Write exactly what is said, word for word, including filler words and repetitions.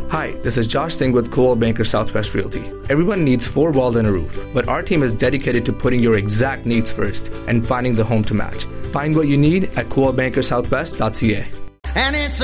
Hi, this is Josh Singh with Coldwell Banker Southwest Realty. Everyone needs four walls and a roof, but our team is dedicated to putting your exact needs first and finding the home to match. Find what you need at coldwell banker southwest dot c a. And it's